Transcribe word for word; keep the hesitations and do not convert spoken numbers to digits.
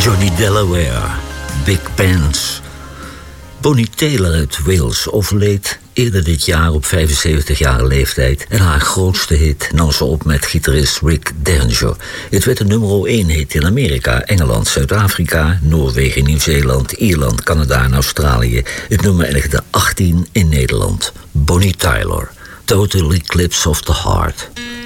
Johnny Delaware, Big Pants. Bonnie Tyler uit Wales overleed eerder dit jaar op vijfenzeventigjarige leeftijd. En haar grootste hit nam ze op met gitarist Rick Derringer. Het werd een nummer één hit in Amerika, Engeland, Zuid-Afrika, Noorwegen, Nieuw-Zeeland, Ierland, Canada en Australië. Het nummer eindigde achttien in Nederland. Bonnie Tyler, Total Eclipse of the Heart.